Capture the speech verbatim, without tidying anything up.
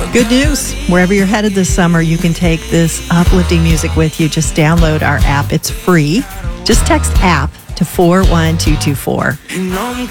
Good news. Wherever you're headed this summer, you can take this uplifting music with you. Just download our app. It's free. Just text app to four one two two four.